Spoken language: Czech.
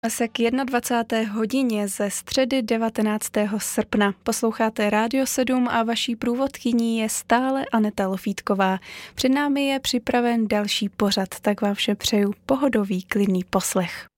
Se k 21. hodině ze středy 19. srpna. Posloucháte Rádio 7 a vaší průvodkyní je stále Aneta Lofítková. Před námi je připraven další pořad, tak vám vše přeju pohodový, klidný poslech.